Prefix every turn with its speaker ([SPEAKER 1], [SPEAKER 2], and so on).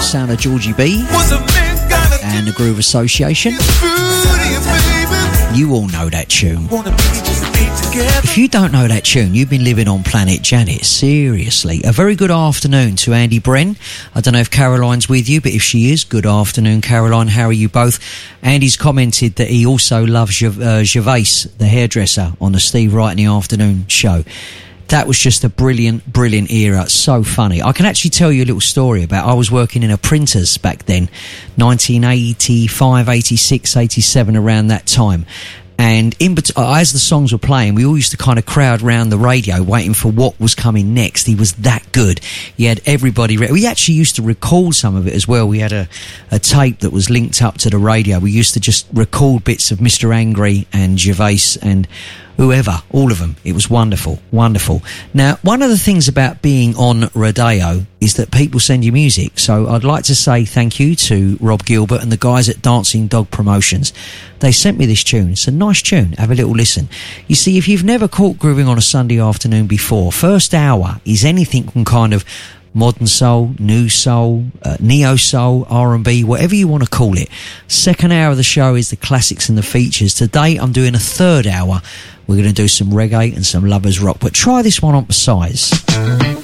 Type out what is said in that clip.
[SPEAKER 1] sound of Georgie B and the Groove Association. You all know that tune. If you don't know that tune, you've been living on Planet Janet. Seriously. A very good afternoon to Andy Bren. I don't know if Caroline's with you, but if she is, good afternoon, Caroline. How are you both? Andy's commented that he also loves Gervais, the hairdresser, on the Steve Wright in the Afternoon show. That was just a brilliant era. So funny. I can actually tell you a little story about, I was working in a printers back then, 1985, 86, 87, around that time. And as the songs were playing, we all used to kind of crowd round the radio waiting for what was coming next. He was that good. He had everybody. We actually used to record some of it as well. We had a tape that was linked up to the radio. We used to just record bits of Mr. Angry and Gervais and whoever, all of them. It was wonderful. Now, one of the things about being on Rodeo is that people send you music. So I'd like to say thank you to Rob Gilbert and the guys at Dancing Dog Promotions. They sent me this tune. It's a nice tune. Have a little listen. You see, if you've never caught grooving on a Sunday afternoon before, first hour is anything from kind of modern soul, new soul, neo soul, R&B, whatever you want to call it. Second hour of the show is the classics and the features. Today I'm doing a third hour. We're going to do some reggae and some lovers rock, but try this one on for size.